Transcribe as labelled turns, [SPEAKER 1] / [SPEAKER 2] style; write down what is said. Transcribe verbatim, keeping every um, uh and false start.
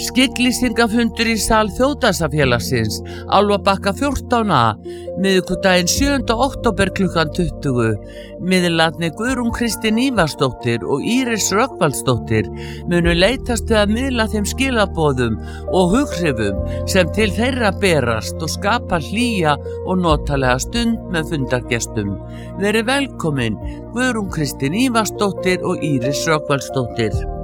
[SPEAKER 1] Skygglýsingafundur í sal Þjóðdásafélagsins, Álfabakka fjórtán A, miðvikudaginn sjöunda október klukkan tuttugu. Miðlarnir Guðrún Kristín Ívarsdóttir og Íris Rögnvaldsdóttir munu leitast við að miðla þeim skilaboðum og hughrifum sem til þeirra berast og skapa hlýja og notalega stund með fundargestum. Verið velkomin Guðrún Kristín Ívarsdóttir og Íris Rögnvaldsdóttir.